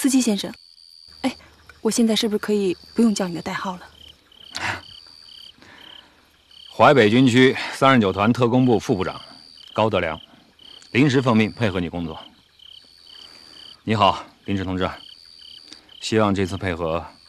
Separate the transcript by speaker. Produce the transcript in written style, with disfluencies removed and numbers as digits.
Speaker 1: 司机先生，哎，我现在是不是可以不用叫你的代号了？
Speaker 2: 淮北军区39团特工部副部长高德良，临时奉命配合你工作。你好，林志同志，希望这次配合